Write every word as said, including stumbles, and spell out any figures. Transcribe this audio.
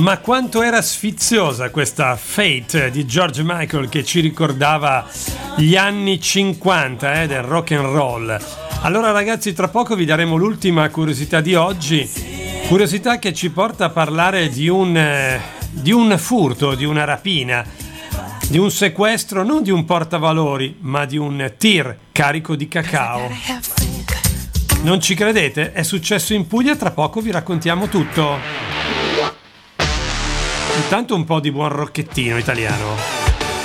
Ma quanto era sfiziosa questa Fate di George Michael, che ci ricordava gli anni cinquanta eh, del rock and roll. Allora ragazzi, tra poco vi daremo l'ultima curiosità di oggi, curiosità che ci porta a parlare di un, eh, di un furto, di una rapina, di un sequestro, non di un portavalori, ma di un tir carico di cacao. Non ci credete? È successo in Puglia, tra poco vi raccontiamo tutto. Intanto un po' di buon rocchettino italiano.